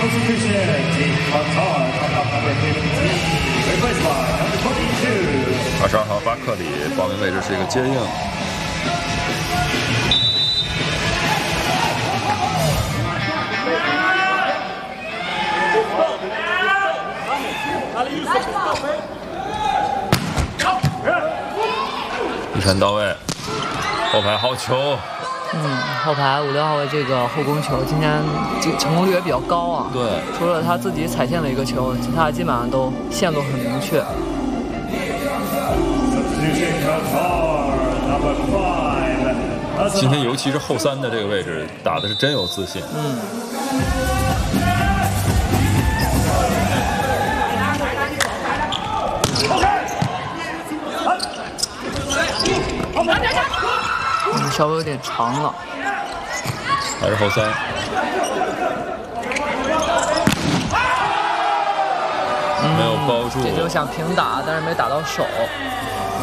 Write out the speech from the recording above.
22号巴克里报名位置是一个接应。一传到位，后排好球。 后排5、6号位这个后攻球，今天这个成功率也比较高啊。 对， 除了他自己踩线的一个球，其他基本上都线路很明确。 今天尤其是后3的这个位置打的是真有自信。 稍微有点长了， 还是后3。没有包住， 这就想平打，但是没打到手。